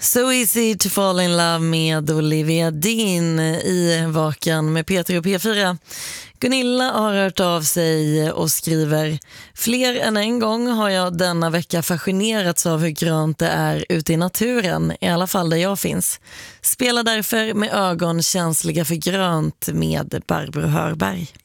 So easy to fall in love med Olivia Dean i Vakan med Peter och P4. Gunilla har hört av sig och skriver: fler än en gång har jag denna vecka fascinerats av hur grönt det är ute i naturen, i alla fall där jag finns. Spelar därför med ögon känsliga för grönt med Barbro Hörberg.